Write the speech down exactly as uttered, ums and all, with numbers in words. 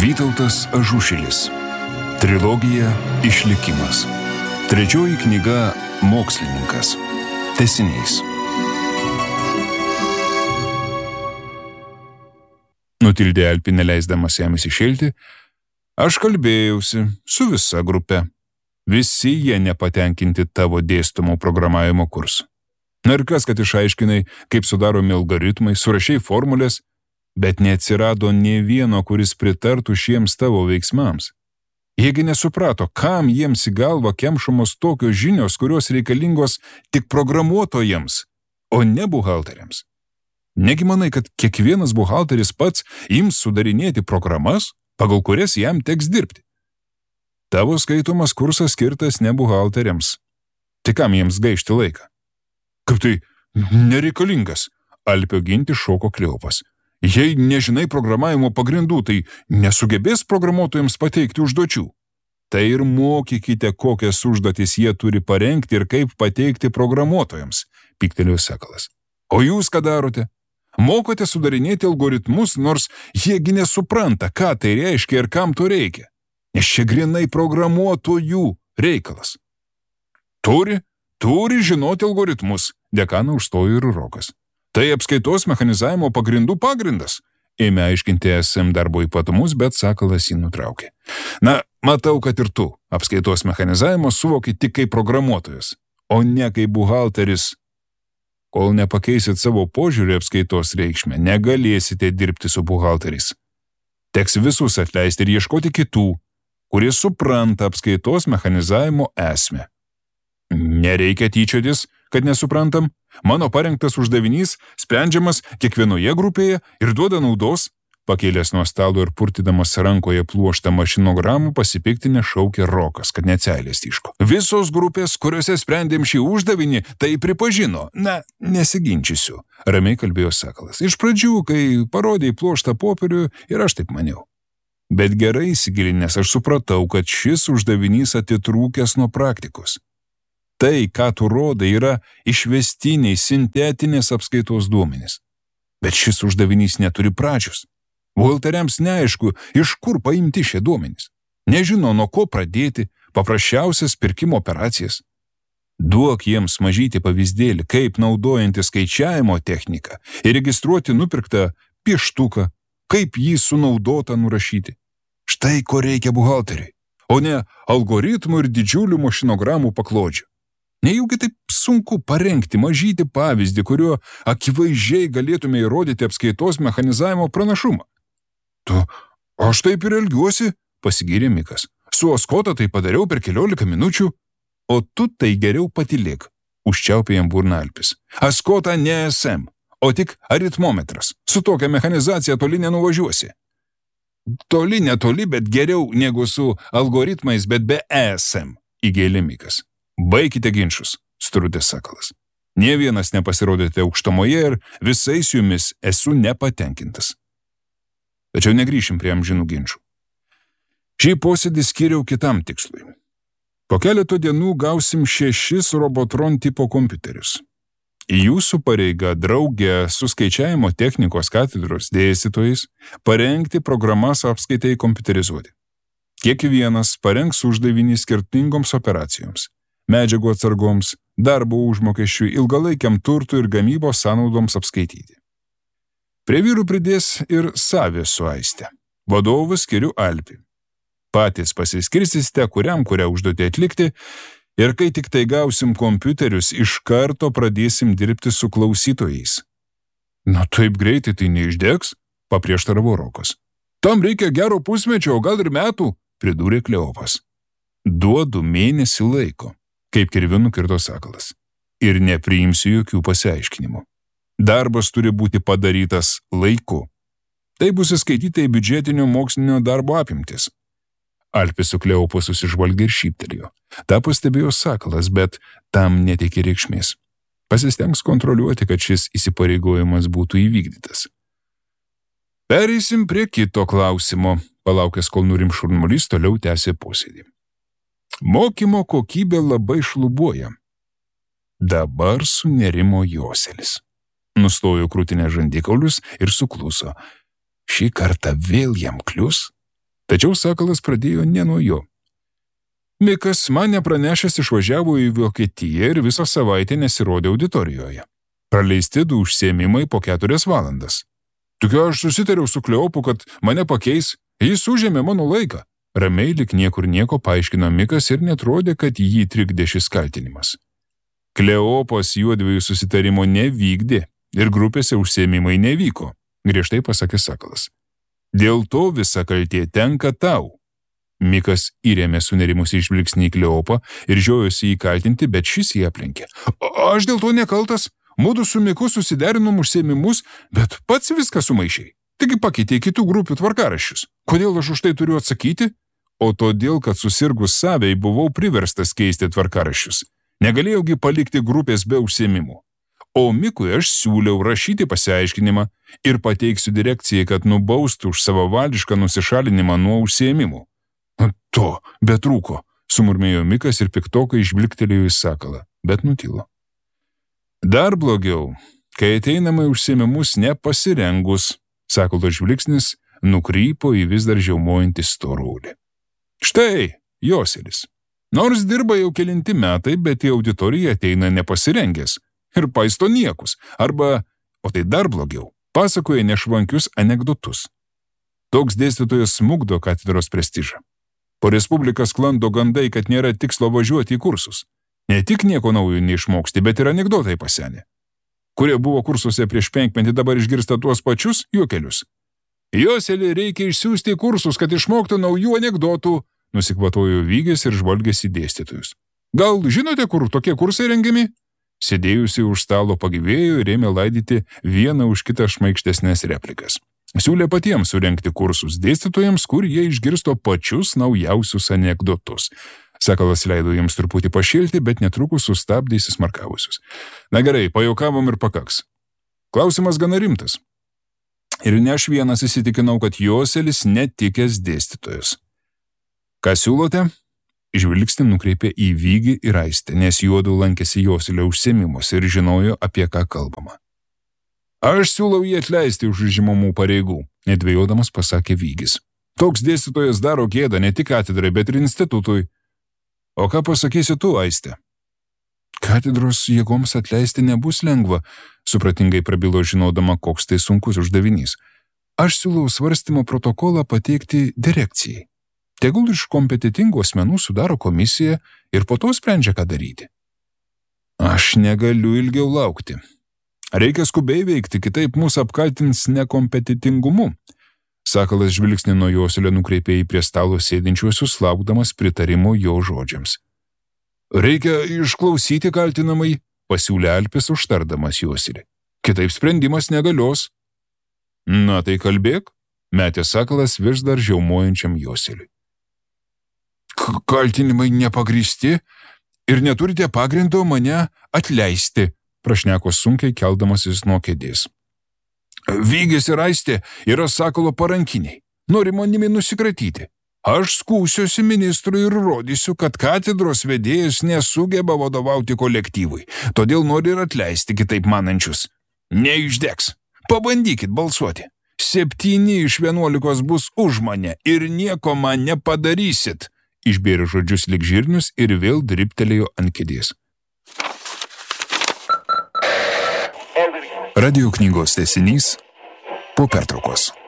Vytautas Ažušilis. Trilogija Išlikimas. Trečioji knyga Mokslininkas. Tęsinys. Nutildė Alpi, neleisdamas jam įsišėlti. Aš kalbėjausi su visa grupe. Visi jie nepatenkinti tavo dėstomų programavimo kursų. Na ir kas, kad išaiškinai, kaip sudaromi algoritmai, surašei formulės, bet neatsirado nė vieno, kuris pritartų šiems tavo veiksmams. Jiegi nesuprato, kam jiems į galvą kemšamos tokios žinios, kurios reikalingos tik programuotojams, o ne buhalteriams. Negi manai, kad kiekvienas buhalteris pats ims sudarinėti programas, pagal kurias jam teks dirbti. Tavo skaitomas kursas skirtas ne buhalteriams. Tai kam jiems gaišti laiką? Kaip tai nereikalingas? Alpio ginti šoko Kleopas. Jei nežinai programavimo pagrindų, tai nesugebės programuotojams pateikti užduočių. Tai ir mokykite, kokias užduotis jie turi parengti ir kaip pateikti programuotojams, pyktelėjo Sakalas. O jūs ką darote? Mokote sudarinėti algoritmus, nors jiegi nesupranta, ką tai reiškia ir kam to reikia. Nes čia grinai programuotojų reikalas. Turi, turi žinoti algoritmus, dekaną užstojo ir Rokas. Tai apskaitos mechanizavimo pagrindų pagrindas. Ėmė aiškinti S M darbo ypatumus, bet Sakalas jį nutraukė. Na, matau, kad ir tu apskaitos mechanizavimo suvoki tik kaip programuotojas, o ne kaip buhalteris. Kol nepakeisit savo požiūrį apskaitos reikšmę, negalėsite dirbti su buhalteriais. Teks visus atleisti ir ieškoti kitų, kurie supranta apskaitos mechanizavimo esmę. Nereikia tyčiotis, kad nesuprantam. Mano parengtas uždavinys sprendžiamas kiekvienoje grupėje ir duoda naudos. Pakėlęs nuo stalo ir purtydamas rankoje pluoštą mašinogramų pasipiktinę šaukė Rokas, kad necelės tyško. Visos grupės, kuriuose sprendėm šį uždavinį, tai pripažino. Na, nesiginčysiu, ramiai kalbėjo Sakalas. Iš pradžių, kai parodė pluoštą popierių, ir aš taip maniau. Bet gerai įsigilinęs aš supratau, kad šis uždavinys atitrūkęs nuo praktikos. Tai, ką tu rodai, yra išvestiniai, sintetinės apskaitos duomenys. Bet šis uždavinys neturi pradžios. Buhalteriams neaišku, iš kur paimti šie duomenys. Nežino, nuo ko pradėti, paprasčiausias pirkimo operacijas. Duok jiems mažyti pavyzdėlį, kaip naudojantį skaičiavimo techniką ir registruoti nupirktą pieštuką, kaip jį sunaudotą nurašyti. Štai ko reikia buhalteriui, o ne algoritmų ir didžiulių mašinogramų paklodžių. Nejaugi taip sunku parengti mažyti pavyzdį, kuriuo akivaizdžiai galėtume įrodyti apskaitos mechanizavimo pranašumą. Tu, aš taip ir elgiuosi, pasigyrė Mikas. Su Oskota tai padariau per keliolika minučių, o tu tai geriau patylėk, užčiaupė jam burną Alpis. Oskota ne S M, o tik aritmometras. Su tokia mechanizacija toli nenuvažiuosi. Toli netoli, bet geriau negu su algoritmais, bet be E S M, įgėlė Mikas. Baikite ginčus, strudė Sakalas. Nė vienas nepasirodėte aukštumoje ir visais jumis esu nepatenkintas. Tačiau negrįšim prie amžinų ginčų. Šį posėdį skiriau kitam tikslui. Po keleto dienų gausim šešis Robotron tipo kompiuterius. Jūsų pareiga draugė su skaičiavimo technikos katedros dėstytojais parengti programas apskaitai kompiuterizuoti. Kiekvienas parengs uždavinį skirtingoms operacijoms. Medžiagų atsargoms, darbo užmokesčiui, ilgalaikiam turtui ir gamybos sąnaudoms apskaityti. Prie vyrų pridės ir Savė su Aiste. Vadovus skiriu Alpį. Patys pasiskirstysite, kuriam kurią užduotį atlikti, ir kai tik tai gausim kompiuterius, iš karto pradėsim dirbti su klausytojais. Na taip greitai tai neišdegs, paprieštaravo Rokas. Tam reikia gero pusmečio, o gal ir metų, pridūrė Kleopas. Duodu mėnesį laiko, kaip kirvinu kirto Sakalas, ir nepriimsiu jokių pasiaiškinimų. Darbas turi būti padarytas laiku. Tai bus įskaityta į biudžetinio mokslinio darbo apimtis. Alpis su Kleopu susižvalgė ir šyptelėjo. Ta pastebėjo Sakalas, bet tam neteikė reikšmės. Pasistengs kontroliuoti, kad šis įsipareigojimas būtų įvykdytas. Pereisim prie kito klausimo, palaukęs, kol nurim šurmulys, toliau tęsė posėdį. Mokymo kokybė labai šlubuoja. Dabar sunerimo Joselis. Nustojo krūtinę žandikaulius ir sukluso. Šį kartą vėl jam klius? Tačiau Sakalas pradėjo ne nuo jo. Mikas man nepranešęs išvažiavo į Vokietiją ir visą savaitę nesirodė auditorijoje. Praleisti du užsiėmimai po keturias valandas. Tik aš susitariau su Kleopu, kad mane pakeis, jis užėmė mano laiką. Ramiai lik niekur nieko paaiškino Mikas ir netrodė, kad jį trikdė šis kaltinimas. Kleopas juodviejų susitarimo nevykdė ir grupėse užsiėmimai nevyko, griežtai pasakė Sakalas. Dėl to visa kaltė tenka tau. Mikas įrėmė sunerimusi žvilgsnį į Kleopą ir žiojosi jį kaltinti, bet šis jį aplenkė. Aš dėl to nekaltas. Mudu su Miku susiderinom užsiėmimus, bet pats viską sumaišiai. Taigi pakeitė kitų grupių tvarkaraščius. Kodėl aš už tai turiu atsakyti? O todėl, kad susirgus savei buvau priverstas keisti tvarkaraščius. Negalėjaugi palikti grupės be užsiėmimų. O Mikui aš siūliau rašyti pasiaiškinimą ir pateiksiu direkcijai, kad nubaustų už savavališką nusišalinimą nuo užsiėmimų. To, bet trūko, sumurmėjo Mikas ir piktokai žvilgtelėjo į Sakalą, bet nutilo. Dar blogiau, kai ateinama į užsiėmimus nepasirengus, Sakalo žvilgsnis nukrypo į vis dar žiaumojantį storulį. Štai, Joselis. Nors dirba jau kelinti metai, bet į auditoriją ateina nepasirengęs ir paisto niekus, arba, o tai dar blogiau, pasakoja nešvankius anekdotus. Toks dėstytojas smukdo katedros prestižą. Po Respubliką sklando gandai, kad nėra tikslo važiuoti į kursus. Ne tik nieko naujo neišmoksti, bet ir anekdotai pasenė. Kurie buvo kursuose prieš penkmetį, dabar išgirsta tuos pačius juokelius. Joselį reikia išsiųsti į kursus, kad išmoktų naujų anekdotų, nusikvatojo Vygis ir žvalgėsi dėstytojus. Gal žinote, kur tokie kursai rengiami? Sėdėjusi už stalo pagyvėjo ir ėmė laidyti vieną už kitą šmaikštesnės replikas. Siūlė patiems surengti kursus dėstytojams, kur jie išgirsto pačius naujausius anekdotus. Sakalas leido jiems truputį pašilti, bet netrukus sustabdė įsismarkavusius. Na gerai, pajaukavom ir pakaks. Klausimas gana rimtas. Ir ne aš vienas įsitikinau, kad Joselis netikęs dėstytojas. Ką siūlote? Žvilgsnį nukreipė į Vygį ir Aistę, nes juodu lankėsi Joselio užsiėmimuose ir žinojo, apie ką kalbama. Aš siūlau jį atleisti už užimamų pareigų, nedvejodamas pasakė Vygis. Toks dėstytojas daro gėdą ne tik katedrai, bet ir institutui. O ką pasakysi tu, Aiste? Katedros jėgoms atleisti nebus lengva, supratingai prabilo žinodama, koks tai sunkus uždavinys. Aš siūlau svarstymo protokolą pateikti direkcijai. Tegul iš kompetitingų asmenų sudaro komisiją ir po to sprendžia, ką daryti. Aš negaliu ilgiau laukti. Reikia skubiai veikti, kitaip mūsų apkaltins nekompetitingumu. Sakalas žvilgsnį nuo Joselio nukreipė į prie stalo sėdinčiuosius, laukdamas pritarimo jo žodžiams. Reikia išklausyti kaltinamai, pasiūlė Alpis užtardamas Joselį. Kitaip sprendimas negalios. Na tai kalbėk, metė Sakalas vis dar žiaumojančiam Joseliui. Kaltinimai nepagristi ir neturite pagrindo mane atleisti, prašneko sunkiai keldamasis nuo kėdės. Vygis ir Aistė yra Sakalo parankiniai. Nori manimi nusikratyti. Aš skųsiuosi ministrui ir rodysiu, kad katedros vedėjas nesugeba vadovauti kolektyvui. Todėl nori ir atleisti kitaip manančius. Neišdegs. Pabandykit balsuoti. Septyni iš vienuolikos bus už mane ir nieko man nepadarysit. Išbėrė žodžius lyg žirnius ir vėl dribtelėjo ant kėdės. Radio knygos tęsinys po pertraukos.